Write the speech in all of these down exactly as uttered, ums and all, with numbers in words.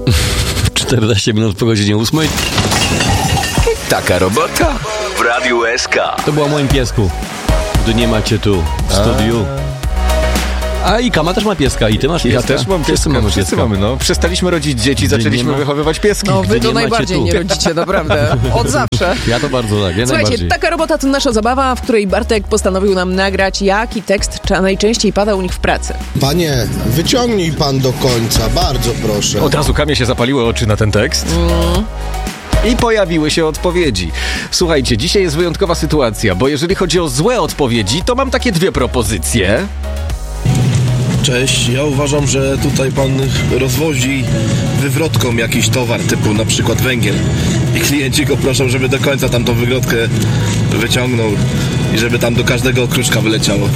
czternaście minut po godzinie ósmej. Taka robota w Radiu S K. To było o moim piesku. Gdy nie macie tu w studiu. A i Kama też ma pieska, i ty masz pieska. Ja też mam Wszyscy pieska, mamy wszyscy pieska. mamy, no. Przestaliśmy rodzić dzieci, Gdzie zaczęliśmy nie ma- wychowywać pieski. No wy Gdy to nie macie najbardziej tu. nie rodzicie, naprawdę. Od zawsze. Ja to bardzo tak, ja Słuchajcie, najbardziej. taka robota to nasza zabawa, w której Bartek postanowił nam nagrać, jaki tekst cza- najczęściej pada u nich w pracy. Panie, wyciągnij pan do końca, bardzo proszę. Od razu Kamie się zapaliły oczy na ten tekst. Mm. I pojawiły się odpowiedzi. Słuchajcie, dzisiaj jest wyjątkowa sytuacja, bo jeżeli chodzi o złe odpowiedzi, to mam takie dwie propozycje. Cześć, ja uważam, że tutaj pan rozwozi wywrotką jakiś towar, typu na przykład węgiel. I klienci go proszą, żeby do końca tam tą wywrotkę wyciągnął i żeby tam do każdego okruszka wyleciało.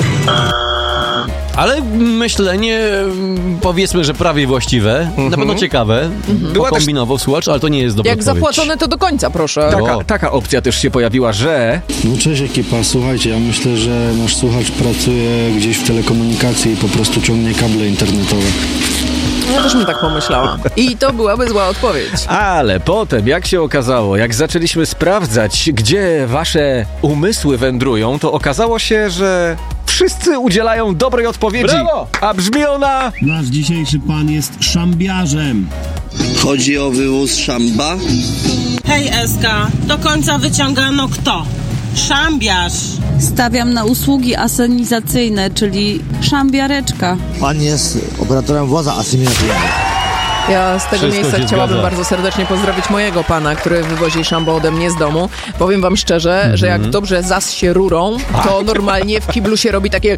Ale myślenie, powiedzmy, że prawie właściwe, Mhm. na pewno ciekawe. Była Pokombinował słuchacz, ale to nie jest dobra Jak odpowiedź. zapłacone, to do końca, proszę. Taka, O. taka opcja też się pojawiła, że... No cześć ekipa, słuchajcie, ja myślę, że nasz słuchacz pracuje gdzieś w telekomunikacji i po prostu ciągnie kable internetowe. Ja też bym tak pomyślała. I to byłaby zła odpowiedź. Ale potem, jak się okazało, jak zaczęliśmy sprawdzać, gdzie wasze umysły wędrują, to okazało się, że wszyscy udzielają dobrej odpowiedzi. Brawo! A brzmi ona... Nasz dzisiejszy pan jest szambiarzem. Chodzi o wywóz szamba? Hej Eska, do końca wyciągano kto? Szambiarz. Stawiam na usługi asynizacyjne, czyli szambiareczka. Pan jest operatorem woza asymilacyjnego. Ja z tego Wszystko miejsca się chciałabym zgadza. bardzo serdecznie pozdrowić mojego pana, który wywozi szambo ode mnie z domu. Powiem wam szczerze, Mhm. że jak dobrze zas się rurą, to normalnie w kiblu się robi takie...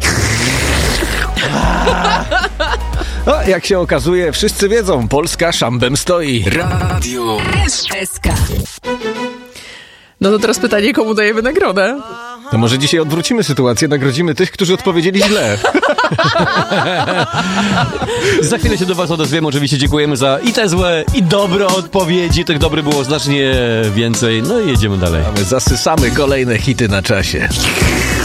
No, jak się okazuje, wszyscy wiedzą, Polska szambem stoi. Radio S K. No to teraz pytanie, komu dajemy nagrodę? To może dzisiaj odwrócimy sytuację, nagrodzimy tych, którzy odpowiedzieli źle. Za chwilę się do was odezwiemy. Oczywiście dziękujemy za i te złe, i dobre odpowiedzi. Tych dobrych było znacznie więcej. No i jedziemy dalej. A my zasysamy kolejne hity na czasie.